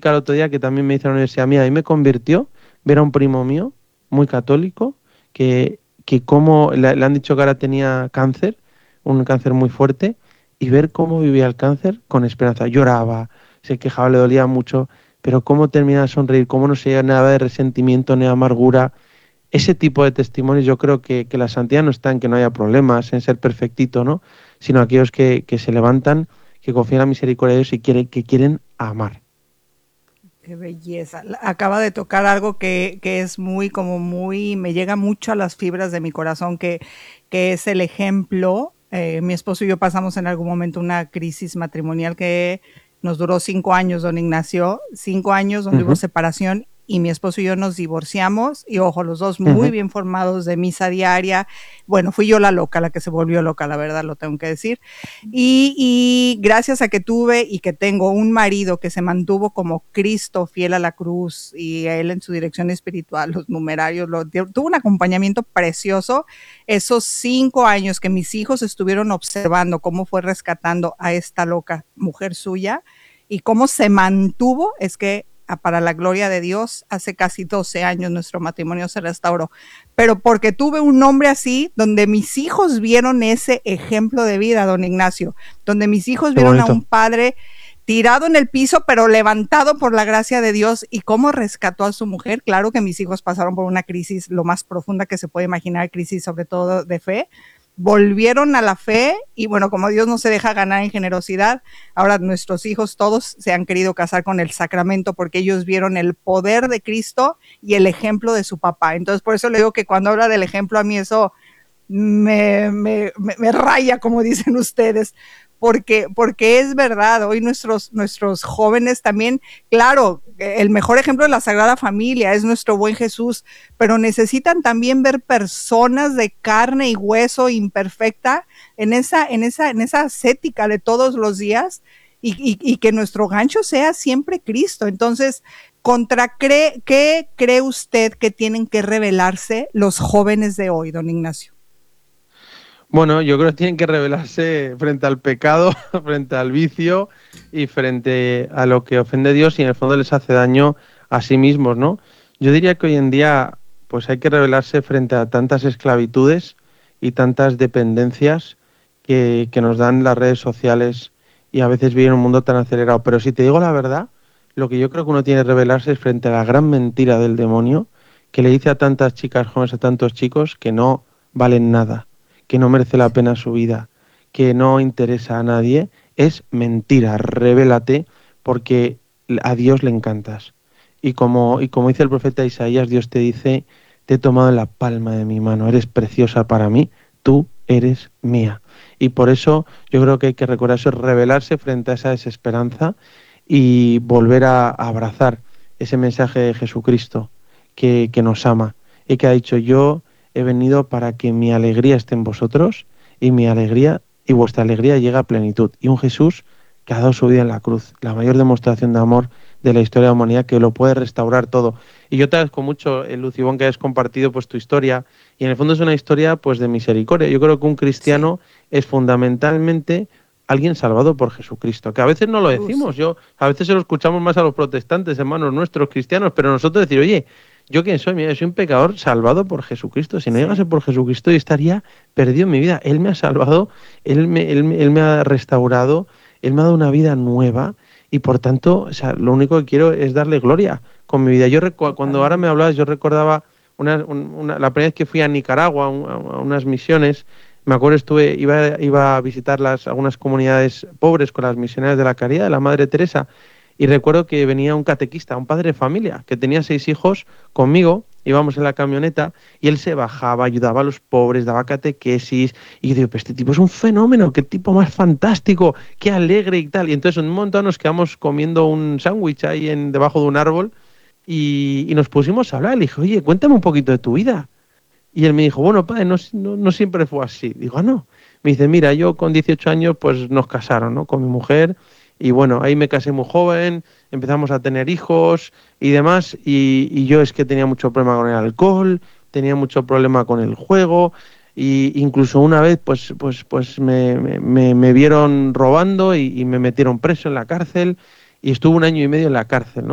chica el otro día que también me dice en la universidad mía, y me convirtió ver a un primo mío, muy católico, que como le han dicho que ahora tenía cáncer, un cáncer muy fuerte, y ver cómo vivía el cáncer con esperanza. Lloraba, se quejaba, le dolía mucho, pero cómo terminaba de sonreír, cómo no se llega nada de resentimiento ni amargura. Ese tipo de testimonios yo creo que la santidad no está en que no haya problemas, en ser perfectito, ¿no? Sino aquellos que se levantan, que confían en la misericordia de Dios y que quieren amar. Qué belleza. Acaba de tocar algo que es muy, como muy, me llega mucho a las fibras de mi corazón, que es el ejemplo. Mi esposo y yo pasamos en algún momento una crisis matrimonial que nos duró 5 años, don Ignacio, 5 años donde hubo Ujú, separación y mi esposo y yo nos divorciamos y ojo, los dos muy ujú. bien formados de misa diaria. Bueno, fui yo la loca, la que se volvió loca, la verdad, lo tengo que decir. Y gracias a que tuve y que tengo un marido que se mantuvo como Cristo fiel a la cruz y a él en su dirección espiritual, los numerarios, tuvo un acompañamiento precioso. Esos 5 años que mis hijos estuvieron observando cómo fue rescatando a esta loca mujer suya y cómo se mantuvo, es que para la gloria de Dios, hace casi 12 años nuestro matrimonio se restauró, pero porque tuve un hombre así, donde mis hijos vieron ese ejemplo de vida, don Ignacio, donde mis hijos Qué vieron a un bonito. padre tirado en el piso, pero levantado por la gracia de Dios y cómo rescató a su mujer. Claro que mis hijos pasaron por una crisis lo más profunda que se puede imaginar, crisis sobre todo de fe, volvieron a la fe y bueno, como Dios no se deja ganar en generosidad, ahora nuestros hijos todos se han querido casar con el sacramento porque ellos vieron el poder de Cristo y el ejemplo de su papá. Entonces por eso le digo que cuando habla del ejemplo a mí eso me raya, como dicen ustedes, porque es verdad, hoy nuestros jóvenes también, claro, el mejor ejemplo de la Sagrada Familia es nuestro buen Jesús, pero necesitan también ver personas de carne y hueso imperfecta en esa ascética de todos los días y que nuestro gancho sea siempre Cristo. Entonces, ¿qué cree usted que tienen que revelarse los jóvenes de hoy, don Ignacio? Bueno, yo creo que tienen que rebelarse frente al pecado, frente al vicio y frente a lo que ofende a Dios y en el fondo les hace daño a sí mismos, ¿no? Yo diría que hoy en día pues hay que rebelarse frente a tantas esclavitudes y tantas dependencias que nos dan las redes sociales y a veces vivir en un mundo tan acelerado. Pero si te digo la verdad, lo que yo creo que uno tiene que rebelarse es frente a la gran mentira del demonio que le dice a tantas chicas jóvenes, a tantos chicos que no valen nada, que no merece la pena su vida, que no interesa a nadie, es mentira. Revélate porque a Dios le encantas. Y como dice el profeta Isaías, Dios te dice, te he tomado en la palma de mi mano, eres preciosa para mí, tú eres mía. Y por eso yo creo que hay que recordar eso, rebelarse frente a esa desesperanza y volver a abrazar ese mensaje de Jesucristo que nos ama y que ha dicho yo he venido para que mi alegría esté en vosotros y mi alegría y vuestra alegría llegue a plenitud. Y un Jesús que ha dado su vida en la cruz, la mayor demostración de amor de la historia de la humanidad, que lo puede restaurar todo. Y yo te agradezco mucho, Lucibón, que hayas compartido pues tu historia. Y en el fondo es una historia pues de misericordia. Yo creo que un Sí. cristiano es fundamentalmente alguien salvado por Jesucristo, que a veces no lo decimos. Sí. A veces se lo escuchamos más a los protestantes, hermanos nuestros, cristianos, pero nosotros decir, oye, ¿yo quién soy? Mira, yo soy un pecador salvado por Jesucristo. Si no llegase Sí. por Jesucristo, yo estaría perdido en mi vida. Él me ha salvado, él me ha restaurado, Él me ha dado una vida nueva y por tanto, o sea, lo único que quiero es darle gloria con mi vida. Cuando ahora me Totalmente. hablabas, yo recordaba la primera vez que fui a Nicaragua a unas misiones. Me acuerdo, iba a visitar algunas comunidades pobres con las misioneras de la Caridad, de la Madre Teresa, y recuerdo que venía un catequista, un padre de familia, que tenía 6 hijos conmigo, íbamos en la camioneta, y él se bajaba, ayudaba a los pobres, daba catequesis, y yo digo, pues este tipo es un fenómeno, qué tipo más fantástico, qué alegre y tal. Y entonces en un momento nos quedamos comiendo un sándwich ahí debajo de un árbol, y nos pusimos a hablar. Le dije, oye, cuéntame un poquito de tu vida. Y él me dijo, bueno, padre, no siempre fue así. Digo, ah, no. Me dice, mira, yo con 18 años pues nos casaron, ¿no? Con mi mujer. Y bueno, ahí me casé muy joven, empezamos a tener hijos y demás. Y yo es que tenía mucho problema con el alcohol, tenía mucho problema con el juego. Y incluso una vez pues me vieron robando y me metieron preso en la cárcel. Y estuve 1 año y medio en la cárcel, ¿no?